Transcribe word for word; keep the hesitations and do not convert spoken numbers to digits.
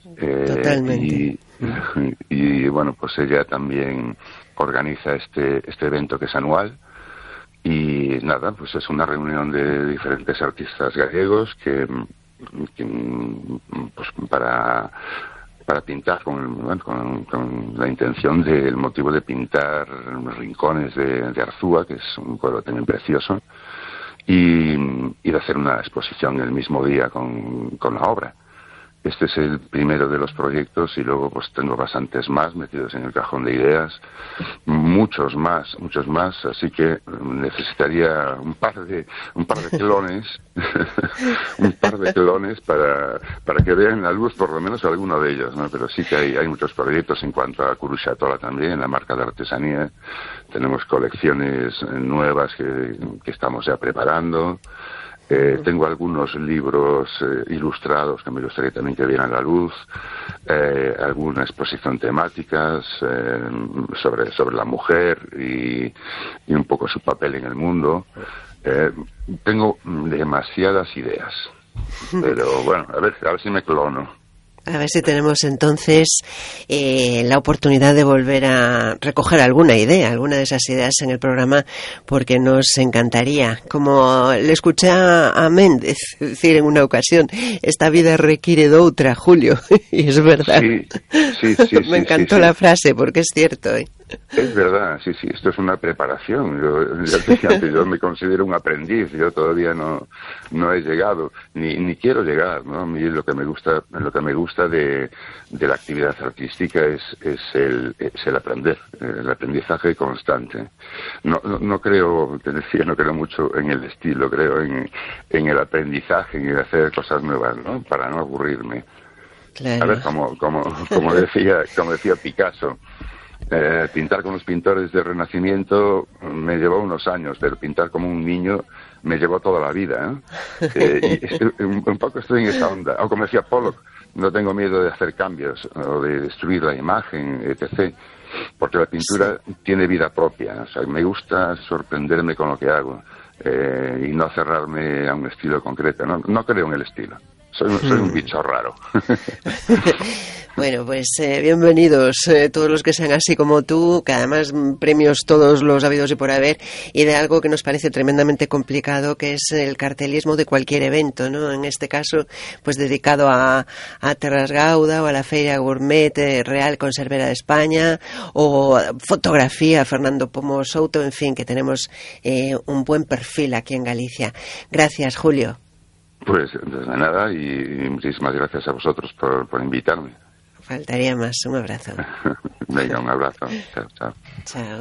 Eh, Totalmente. Y, y bueno, pues ella también organiza este, este evento que es anual. Y nada, pues es una reunión de diferentes artistas gallegos que, que pues para para pintar con, bueno, con, con la intención del motivo de pintar los rincones de, de Arzúa, que es un pueblo también precioso, y, y de hacer una exposición el mismo día con, con la obra. Este es el primero de los proyectos y luego pues tengo bastantes más metidos en el cajón de ideas, muchos más, muchos más, así que necesitaría un par de un par de clones, un par de clones para para que vean la luz por lo menos alguno de ellos, ¿no? Pero sí que hay hay muchos proyectos en cuanto a Curuxatola también, la marca de artesanía, tenemos colecciones nuevas que, que estamos ya preparando. Eh, tengo algunos libros eh, ilustrados que me gustaría también que vieran la luz, eh, alguna exposición temáticas eh, sobre sobre la mujer y, y un poco su papel en el mundo. Eh, tengo demasiadas ideas, pero bueno, a ver, a ver si me clono. A ver si tenemos entonces eh, la oportunidad de volver a recoger alguna idea, alguna de esas ideas en el programa, porque nos encantaría. Como le escuché a Méndez decir en una ocasión, esta vida requiere de otra, Julio, y es verdad. Sí, sí, sí. Me sí, encantó sí, la sí. frase, porque es cierto. ¿eh? Es verdad, sí, sí, esto es una preparación. Yo, ya te decía antes, yo me considero un aprendiz, yo todavía no no he llegado, ni ni quiero llegar, ¿no? A mí lo que me gusta, lo que me gusta de, de la actividad artística es es el es el aprender, el aprendizaje constante. No no, no creo, te decía, no creo mucho en el estilo, creo en en el aprendizaje, en el hacer cosas nuevas, ¿no? Para no aburrirme. Claro. A ver, como como como decía como decía Picasso. Eh, pintar con los pintores del Renacimiento me llevó unos años, pero pintar como un niño me llevó toda la vida. ¿eh? Eh, y estoy, un, un poco estoy en esa onda. O como decía Pollock, no tengo miedo de hacer cambios o de destruir la imagen, etcétera. Porque la pintura sí. tiene vida propia. O sea, me gusta sorprenderme con lo que hago eh, y no cerrarme a un estilo concreto. No, no creo en el estilo. Soy, soy un bicho raro. Bueno, pues eh, bienvenidos eh, todos los que sean así como tú, que además premios todos los habidos y por haber, y de algo que nos parece tremendamente complicado, que es el cartelismo de cualquier evento, ¿no? En este caso, pues dedicado a, a Terras Gauda o a la Feria Gourmet eh, Real Conservera de España, o fotografía Fernando Pomo Souto, en fin, que tenemos eh, un buen perfil aquí en Galicia. Gracias, Julio. Pues de nada, y muchísimas gracias a vosotros por, por invitarme. Faltaría más. Un abrazo. Venga, un abrazo. Chao, chao. Chao.